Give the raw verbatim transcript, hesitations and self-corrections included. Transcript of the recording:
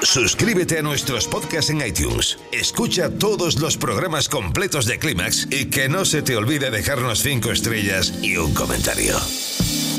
Suscríbete a nuestros podcasts en iTunes. Escucha todos los programas completos de Clímax y que no se te olvide dejarnos cinco estrellas y un comentario.